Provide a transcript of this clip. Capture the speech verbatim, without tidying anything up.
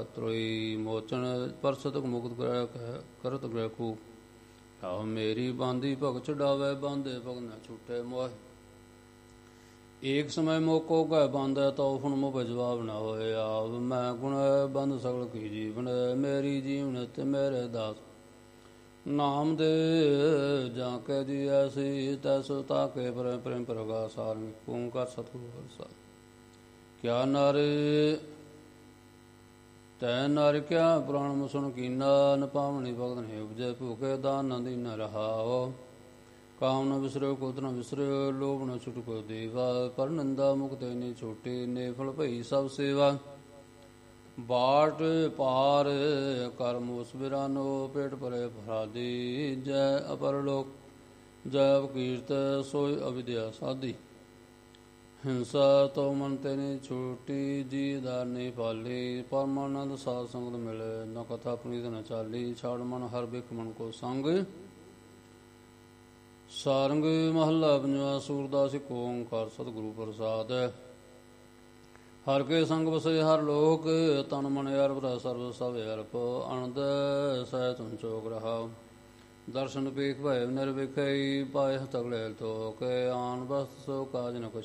ਤਰੋਈ ਮੋਚਨ ਪਰਸਤਕ ਮੁਕਤ ਕਰਤ ਗ੍ਰਹਿ ਕੂ ਆਹ ਮੇਰੀ ਬਾਂਦੀ ਭਗ ਚੜਾਵੇ ਬਾਂਦੇ ਭਗ ਨਾ ਛੁੱਟੇ ਮੋਹ ਏਕ ਸਮੈ ਮੋਕੋ ਕਹਿ ਬਾਂਧੈ ਤਉ ਹੁਣ ਮੁਹ ਜਵਾਬ ਨਾ ਹੋਏ ਆਵ ਮੈਂ ਗੁਣ ਬੰਧ ਸਗਲ ਕੀ ਜੀਵਨ ਮੇਰੀ ਜੀਵਨ ਤੇ ਮੇਰੇ ਦਾਸ ਨਾਮ ਦੇ ਜਾਂ ਕੈ ਜੀ ਐਸੀ ਤੈਸੋ ਤਾਕੇ ਪ੍ਰੇਮ ਪ੍ਰੇਮ ਪ੍ਰਗਾ ਸਾਰੰਗ ਓੰਕਾਰ ਸਤਿਗੁਰੂ ਵਰਸਾ ਕਿਆ ਨਰ ਤੈ ਨਰ ਕਿਆ ਪੁਰਾਣ ਮੁਸਣ ਕੀਨਾ ਨ ਪਾਵਣੀ ਭਗਤ ਨੇ ਉਪਜੈ ਭੂਖੇ ਦਾਨ ਨ ਦੀਨ ਰਹਾਓ ਕਾਮ ਨ ਵਿਸਰਿਓ ਕੋਤ ਨ ਵਿਸਰਿਓ ਲੋਭ ਨ ਛੁਟਕੋ ਦੇਵਾ ਪਰ ਨਿੰਦਾ ਮੁਕਤੇ ਨੀ ਛੋਟੇ ਨੇ ਫਲ ਭਈ ਸਭ ਸੇਵਾ ਬਾਟ ਪਾਰ ਕਰਮ ਉਸ ਬਿਰਾਨੋ ਪੇਟ ਭਰੇ ਫਰਾਦੀ ਜੈ ਅਪਰ ਲੋਕ ਜੈ ਕੀਰਤ ਸੋਇ ਅਵਿਦਿਆ ਸਾਧੀ ਹਿੰਸਾ ਤੋ ਮਨ ਤੇ ਨੀ ਛੋਟੀ ਜੀ ਦਾਰ ਨੀ ਪਾਲੀ ਪਰਮਾਨੰਦ ਸਾਧ ਸੰਗਤ ਮਿਲੇ ਨ ਕਥਾ ਪੁਨੀਤ ਨ ਚਾਲੀ ਛਾੜ ਮਨ ਹਰ ਬਿਖ ਮਨ ਕੋ ਸੰਗ ਸਾਰੰਗ ਮਹੱਲਾ ਪੰਜਵਾ ਸੂਰਦਾਸ ਏਕ ਓੰਕਾਰ ਸਤਿਗੁਰੂ ਪ੍ਰਸਾਦਿ ਹਰਿ ਕੇ ਸੰਗ ਵਸੇ ਹਰ ਲੋਕ ਤਨ ਮਨ ਅਰਪ ਸਰਬ ਸਭ ਅਰਪ ਅਨੰਦ ਸਹਿ ਤੁਮ ਚੋਕ ਰਹਾਉ ਦਰਸ਼ਨ ਪੇਖ ਭੈ ਨਿਰਵਿਖਈ ਪਾਇ ਤਗਲੇ ਤੋਕ ਆਨ ਬਸਤ ਸੋ ਕਾਜ ਨ ਕੁਛ